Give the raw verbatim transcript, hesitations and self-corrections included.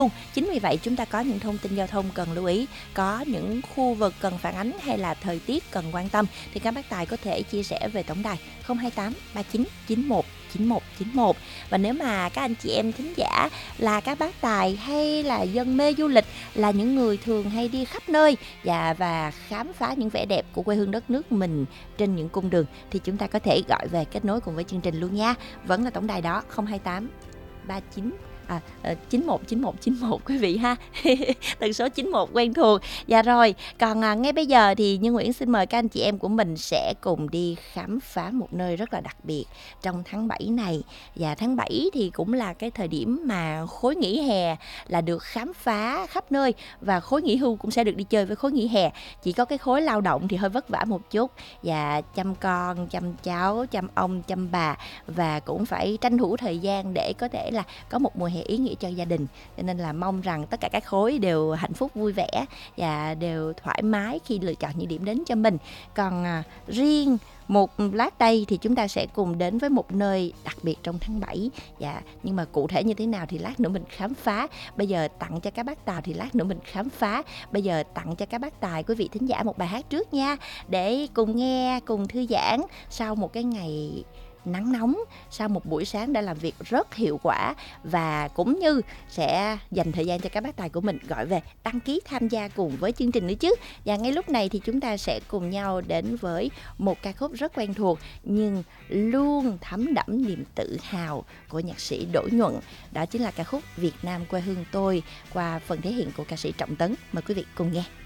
Chính vì vậy chúng ta có những thông tin giao thông cần lưu ý, có những khu vực cần phản ánh hay là thời tiết cần quan tâm thì các bác tài có thể chia sẻ về tổng đài không hai tám ba chín chín một chín một chín một. Và nếu mà các anh chị em thính giả là các bác tài hay là dân mê du lịch, là những người thường hay đi khắp nơi và và khám phá những vẻ đẹp của quê hương đất nước mình trên những cung đường thì chúng ta có thể gọi về kết nối cùng với chương trình luôn nha. Vẫn là tổng đài đó không hai tám ba chín À, chín một chín một chín một quý vị ha. Tần số chín một quen thuộc. Dạ rồi, còn à, ngay bây giờ thì Như Nguyễn xin mời các anh chị em của mình sẽ cùng đi khám phá một nơi rất là đặc biệt trong tháng bảy này. Và tháng bảy thì cũng là cái thời điểm mà khối nghỉ hè là được khám phá khắp nơi, và khối nghỉ hưu cũng sẽ được đi chơi với khối nghỉ hè. Chỉ có cái khối lao động thì hơi vất vả một chút, và chăm con, chăm cháu, chăm ông, chăm bà, và cũng phải tranh thủ thời gian để có thể là có một mùa hè ý nghĩa cho gia đình. Cho nên là mong rằng tất cả các khối đều hạnh phúc vui vẻ và đều thoải mái khi lựa chọn những điểm đến cho mình. Còn à, riêng một lát đây thì chúng ta sẽ cùng đến với một nơi đặc biệt trong tháng bảy. Dạ, nhưng mà cụ thể như thế nào thì lát nữa mình khám phá. Bây giờ tặng cho các bác tài thì lát nữa mình khám phá. Bây giờ tặng cho các bác tài, quý vị thính giả, một bài hát trước nha, để cùng nghe, cùng thư giãn sau một cái ngày nắng nóng, sau một buổi sáng đã làm việc rất hiệu quả, và cũng như sẽ dành thời gian cho các bác tài của mình gọi về đăng ký tham gia cùng với chương trình nữa chứ. Và ngay lúc này thì chúng ta sẽ cùng nhau đến với một ca khúc rất quen thuộc nhưng luôn thấm đẫm niềm tự hào của nhạc sĩ Đỗ Nhuận. Đó chính là ca khúc Việt Nam quê hương tôi qua phần thể hiện của ca sĩ Trọng Tấn. Mời quý vị cùng nghe.